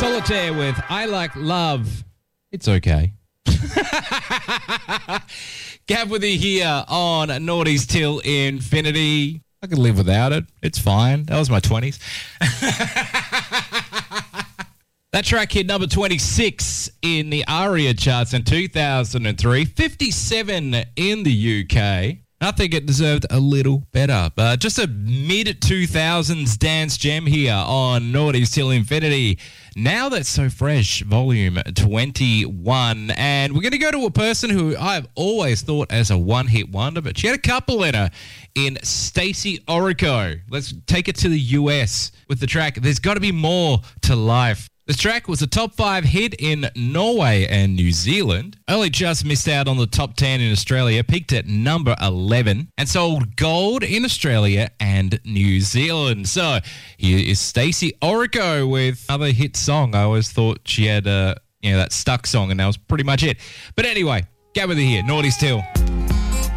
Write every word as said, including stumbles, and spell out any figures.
Solitaire with I Like Love. It's okay. Gav with you here on Naughties Till Infinity. I can live without it. It's fine. That was my twenties. That track hit number twenty-six in the ARIA charts in two thousand three, fifty-seven in the U K. I think it deserved a little better. But just a mid two thousands dance gem here on Naughties Till Infinity. Now That's So Fresh, volume twenty-one. And we're going to go to a person who I've always thought as a one-hit wonder, but she had a couple in her, in Stacey Orico. Let's take it to the U S with the track There's Gotta Be More to Life. This track was a top five hit in Norway and New Zealand. Only just missed out on the top ten in Australia, peaked at number eleven, and sold gold in Australia and New Zealand. So here is Stacey Orico with another hit song. I always thought she had uh, you know, that Stuck song, and that was pretty much it. But anyway, get with it here. Naughties Till.